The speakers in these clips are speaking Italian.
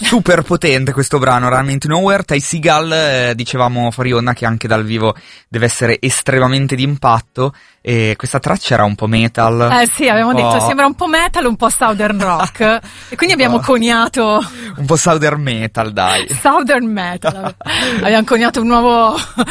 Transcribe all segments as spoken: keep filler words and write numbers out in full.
Super potente questo brano, Run Into Nowhere. Ty Segall, eh, dicevamo fuori onda che anche dal vivo deve essere estremamente d'impatto, e questa traccia era un po' metal. Eh sì, avevamo detto sembra un po' metal, un po' southern rock, e quindi abbiamo coniato un po' southern metal, dai. Southern metal. Abbiamo coniato un nuovo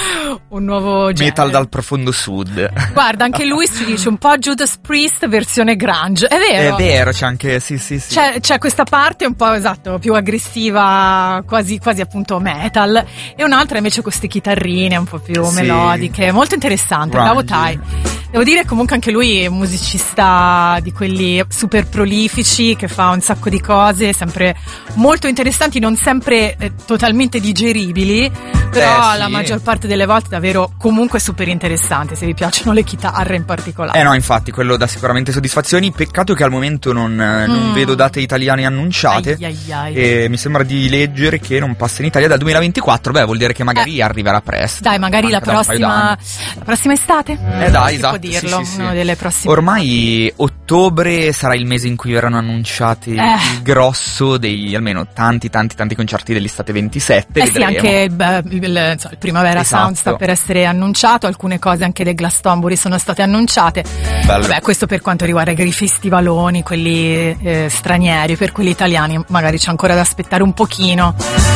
un nuovo genere. Metal dal profondo sud. Guarda, anche lui ci dice un po' Judas Priest versione grunge. È vero. È vero, c'è anche sì sì sì. C'è, c'è questa parte un po', esatto, più aggressiva, quasi quasi appunto metal, e un'altra invece con queste chitarrine un po' più sì. melodiche, molto interessante. Bravo Ty. Devo dire comunque anche lui è un musicista di quelli super prolifici, che fa un sacco di cose sempre molto interessanti, non sempre eh, totalmente digeribili, però eh, sì. la maggior parte delle volte davvero comunque super interessante, se vi piacciono le chitarre in particolare. Eh no, infatti quello dà sicuramente soddisfazioni. Peccato che al momento non, mm. non vedo date italiane annunciate. Ai, ai, ai. E mi sembra di leggere che non passa in Italia dal duemilaventiquattro. Beh, vuol dire che magari eh. arriverà presto. Dai, magari la prossima la prossima estate. Eh dai, esatto. Può dirlo, sì, sì, sì. una delle prossime. Ormai ottobre sarà il mese in cui verranno annunciati eh. il grosso dei almeno tanti tanti tanti concerti dell'estate ventisette. Eh sì, anche beh, il, il, il Primavera esatto. Sound sta per essere annunciato, alcune cose anche del Glastonbury sono state annunciate. Bello. Vabbè, questo per quanto riguarda i festivaloni, quelli eh, stranieri. Per quelli italiani magari c'è ancora da aspettare un pochino,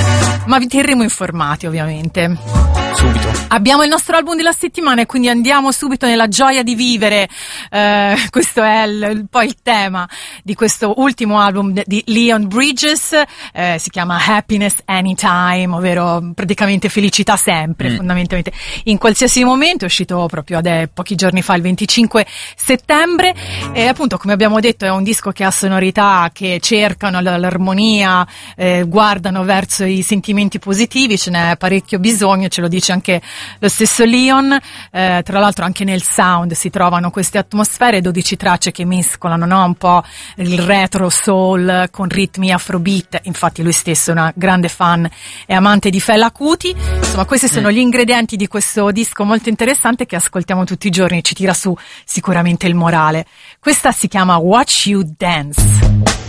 ma vi terremo informati ovviamente. Subito. Abbiamo il nostro album della settimana e quindi andiamo subito nella gioia di vivere. Eh, questo è il, poi il tema di questo ultimo album de, di Leon Bridges, eh, si chiama Happiness Anytime, ovvero praticamente felicità sempre, mm. fondamentalmente in qualsiasi momento. È uscito proprio ad, pochi giorni fa, il venticinque settembre, e appunto, come abbiamo detto, è un disco che ha sonorità che cercano l'armonia, eh, guardano verso i sentimenti positivi, ce n'è parecchio bisogno, ce lo dice anche lo stesso Leon. Eh, tra l'altro anche nel sound si trovano queste atmosfere, dodici tracce che mescolano, no? Un po' il retro soul con ritmi afrobeat. Infatti lui stesso è una grande fan e amante di Fela Kuti. Insomma, questi sono gli ingredienti di questo disco molto interessante che ascoltiamo tutti i giorni, ci tira su sicuramente il morale. Questa si chiama Watch You Dance.